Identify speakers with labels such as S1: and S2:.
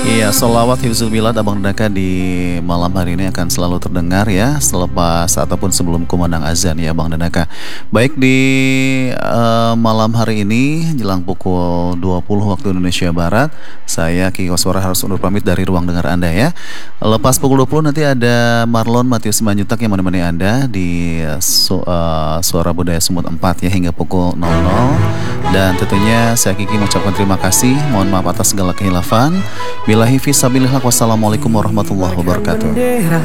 S1: Iya, sholawat hifzul bilad Abang Daka di malam hari ini akan selalu terdengar ya selepas ataupun sebelum kumandang azan ya Abang Daka. Baik di malam hari ini jelang pukul 20 waktu Indonesia Barat, saya Kiki Koswara harus undur pamit dari ruang dengar Anda ya. Lepas pukul 20 nanti ada Marlon Matius Simanjuntak yang menemani Anda di Suara Budaya Sumut 4 ya hingga pukul 00. Dan tentunya saya Kiki mengucapkan terima kasih. Mohon maaf atas segala kehilafan. Billahi fisabilillah, wassalamualaikum warahmatullahi wabarakatuh.